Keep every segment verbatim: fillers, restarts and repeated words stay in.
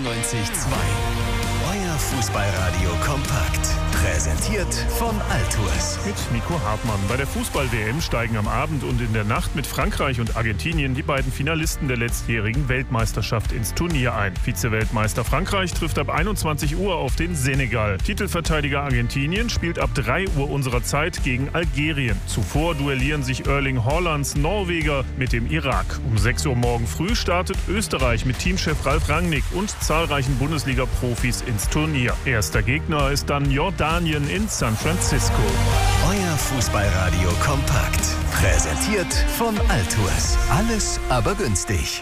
einundneunzig Komma zwei. Euer Fußballradio kompakt. Präsentiert von Altours. Mit Nico Hartmann. Bei der Fußball-W M steigen am Abend und in der Nacht mit Frankreich und Argentinien die beiden Finalisten der letztjährigen Weltmeisterschaft ins Turnier ein. Vize-Weltmeister Frankreich trifft ab einundzwanzig Uhr auf den Senegal. Titelverteidiger Argentinien spielt ab drei Uhr unserer Zeit gegen Algerien. Zuvor duellieren sich Erling Haalands Norweger mit dem Irak. Um sechs Uhr morgen früh startet Österreich mit Teamchef Ralf Rangnick und zahlreichen Bundesliga-Profis ins Turnier. Erster Gegner ist dann Jordanien in San Francisco. Euer Fußballradio kompakt. Präsentiert von Altours. Alles aber günstig.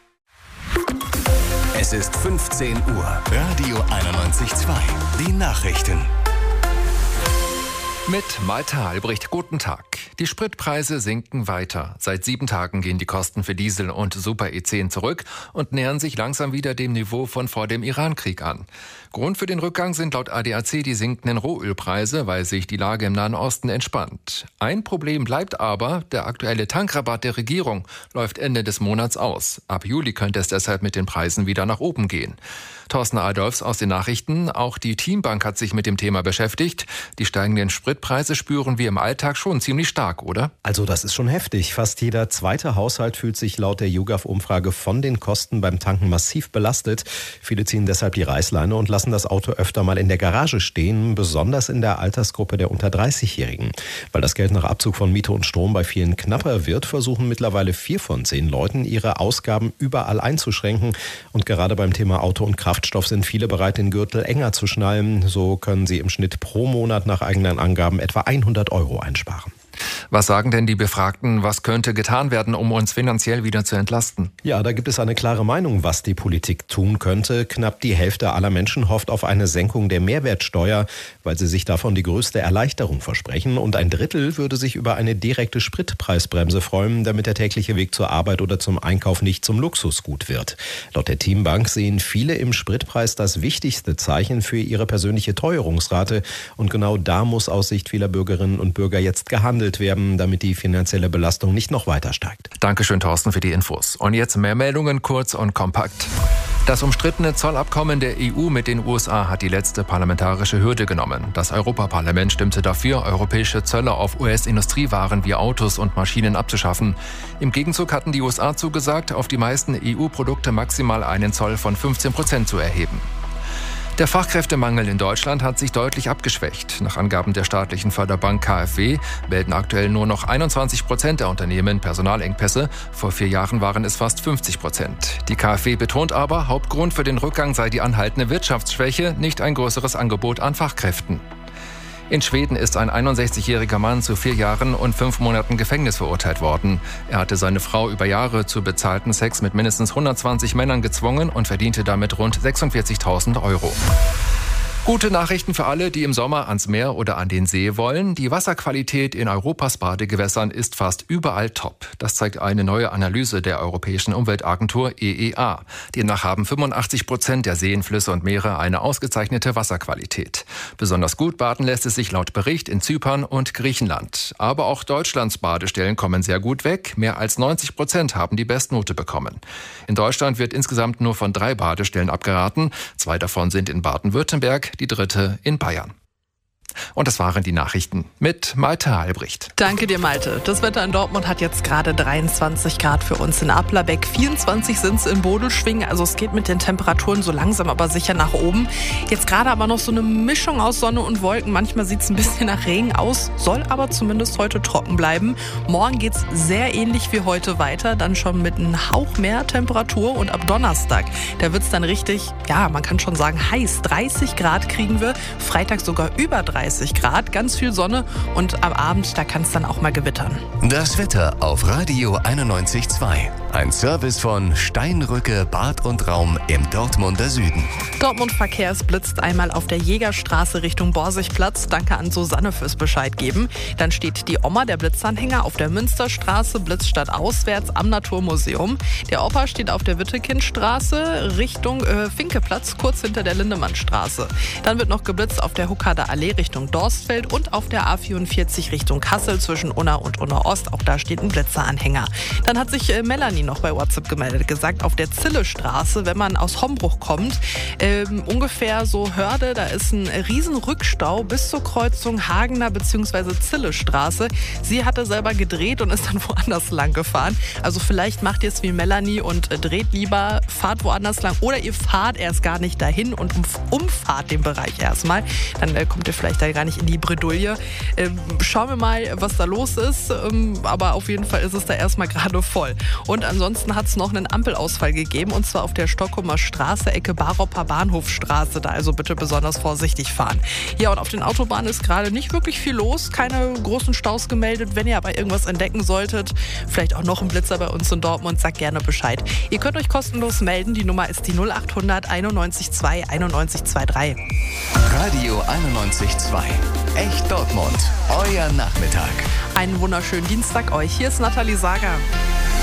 Es ist fünfzehn Uhr. Radio einundneunzig Komma zwei. Die Nachrichten. Mit Malte Albrecht, guten Tag. Die Spritpreise sinken weiter. Seit sieben Tagen gehen die Kosten für Diesel und Super E zehn zurück und nähern sich langsam wieder dem Niveau von vor dem Iran-Krieg an. Grund für den Rückgang sind laut A D A C die sinkenden Rohölpreise, weil sich die Lage im Nahen Osten entspannt. Ein Problem bleibt aber, der aktuelle Tankrabatt der Regierung läuft Ende des Monats aus. Ab Juli könnte es deshalb mit den Preisen wieder nach oben gehen. Thorsten Adolfs aus den Nachrichten. Auch die Teambank hat sich mit dem Thema beschäftigt. Die steigenden Spritpreise spüren wir im Alltag schon ziemlich stark, oder? Also das ist schon heftig. Fast jeder zweite Haushalt fühlt sich laut der YouGov-Umfrage von den Kosten beim Tanken massiv belastet. Viele ziehen deshalb die Reißleine und lassen das Auto öfter mal in der Garage stehen, besonders in der Altersgruppe der unter dreißig-Jährigen. Weil das Geld nach Abzug von Miete und Strom bei vielen knapper wird, versuchen mittlerweile vier von zehn Leuten, ihre Ausgaben überall einzuschränken. Und gerade beim Thema Auto und Kraftstoff sind viele bereit, den Gürtel enger zu schnallen. So können sie im Schnitt pro Monat nach eigenen Angaben etwa hundert Euro einsparen. Was sagen denn die Befragten, was könnte getan werden, um uns finanziell wieder zu entlasten? Ja, da gibt es eine klare Meinung, was die Politik tun könnte. Knapp die Hälfte aller Menschen hofft auf eine Senkung der Mehrwertsteuer, weil sie sich davon die größte Erleichterung versprechen. Und ein Drittel würde sich über eine direkte Spritpreisbremse freuen, damit der tägliche Weg zur Arbeit oder zum Einkauf nicht zum Luxusgut wird. Laut der Teambank sehen viele im Spritpreis das wichtigste Zeichen für ihre persönliche Teuerungsrate. Und genau da muss aus Sicht vieler Bürgerinnen und Bürger jetzt gehandelt werden, damit die finanzielle Belastung nicht noch weiter steigt. Dankeschön, Thorsten, für die Infos. Und jetzt mehr Meldungen, kurz und kompakt. Das umstrittene Zollabkommen der E U mit den U S A hat die letzte parlamentarische Hürde genommen. Das Europaparlament stimmte dafür, europäische Zölle auf U S-Industriewaren wie Autos und Maschinen abzuschaffen. Im Gegenzug hatten die U S A zugesagt, auf die meisten E U-Produkte maximal einen Zoll von fünfzehn Prozent zu erheben. Der Fachkräftemangel in Deutschland hat sich deutlich abgeschwächt. Nach Angaben der staatlichen Förderbank K f W melden aktuell nur noch einundzwanzig Prozent der Unternehmen Personalengpässe. Vor vier Jahren waren es fast fünfzig Prozent. Die K f W betont aber, Hauptgrund für den Rückgang sei die anhaltende Wirtschaftsschwäche, nicht ein größeres Angebot an Fachkräften. In Schweden ist ein einundsechzigjähriger Mann zu vier Jahren und fünf Monaten Gefängnis verurteilt worden. Er hatte seine Frau über Jahre zu bezahlten Sex mit mindestens hundertzwanzig Männern gezwungen und verdiente damit rund sechsundvierzigtausend Euro. Gute Nachrichten für alle, die im Sommer ans Meer oder an den See wollen. Die Wasserqualität in Europas Badegewässern ist fast überall top. Das zeigt eine neue Analyse der Europäischen Umweltagentur E E A. Demnach haben fünfundachtzig Prozent der Seen, Flüsse und Meere eine ausgezeichnete Wasserqualität. Besonders gut baden lässt es sich laut Bericht in Zypern und Griechenland. Aber auch Deutschlands Badestellen kommen sehr gut weg. Mehr als neunzig Prozent haben die Bestnote bekommen. In Deutschland wird insgesamt nur von drei Badestellen abgeraten. Zwei davon sind in Baden-Württemberg, die dritte in Bayern. Und das waren die Nachrichten mit Malte Albrecht. Danke dir, Malte. Das Wetter in Dortmund hat jetzt gerade dreiundzwanzig Grad für uns in Applerbeck. vierundzwanzig sind es in Bodelschwingen. Also es geht mit den Temperaturen so langsam aber sicher nach oben. Jetzt gerade aber noch so eine Mischung aus Sonne und Wolken. Manchmal sieht es ein bisschen nach Regen aus, soll aber zumindest heute trocken bleiben. Morgen geht es sehr ähnlich wie heute weiter. Dann schon mit einem Hauch mehr Temperatur. Und ab Donnerstag, da wird es dann richtig, ja, man kann schon sagen heiß. dreißig Grad kriegen wir. Freitag sogar über dreißig Grad, ganz viel Sonne und am Abend, da kann es dann auch mal gewittern. Das Wetter auf Radio einundneunzig Komma zwei. Ein Service von Steinrücke Bad und Raum im Dortmunder Süden. Dortmund Verkehrsblitzt einmal auf der Jägerstraße Richtung Borsigplatz. Danke an Susanne fürs Bescheid geben. Dann steht die Oma, der Blitzanhänger, auf der Münsterstraße, Blitzstadt auswärts am Naturmuseum. Der Opa steht auf der Wittekindstraße Richtung äh, Finkeplatz, kurz hinter der Lindemannstraße. Dann wird noch geblitzt auf der Huckader Allee Richtung Richtung Dorstfeld und auf der A vierundvierzig Richtung Kassel zwischen Unna und Unna Ost. Auch da steht ein Blitzeranhänger. Dann hat sich äh, Melanie noch bei WhatsApp gemeldet, gesagt, auf der Zillestraße, wenn man aus Hombruch kommt, ähm, ungefähr so Hörde, da ist ein riesen Rückstau bis zur Kreuzung Hagener bzw. Zillestraße. Sie hatte selber gedreht und ist dann woanders lang gefahren. Also vielleicht macht ihr es wie Melanie und äh, dreht lieber, fahrt woanders lang oder ihr fahrt erst gar nicht dahin und umf- umfahrt den Bereich erstmal. Dann äh, kommt ihr vielleicht da gar nicht in die Bredouille. Ähm, schauen wir mal, was da los ist. Ähm, aber auf jeden Fall ist es da erstmal gerade voll. Und ansonsten hat es noch einen Ampelausfall gegeben und zwar auf der Stockholmer Straße, Ecke Baropper Bahnhofstraße. Da also bitte besonders vorsichtig fahren. Ja, und auf den Autobahnen ist gerade nicht wirklich viel los. Keine großen Staus gemeldet. Wenn ihr aber irgendwas entdecken solltet, vielleicht auch noch ein Blitzer bei uns in Dortmund, sagt gerne Bescheid. Ihr könnt euch kostenlos melden. Die Nummer ist die null acht hundert einundneunzig zwei einundneunzig dreiundzwanzig. Radio einundneunzig Komma zwei. Echt Dortmund. Euer Nachmittag. Einen wunderschönen Dienstag euch. Hier ist Nathalie Sager.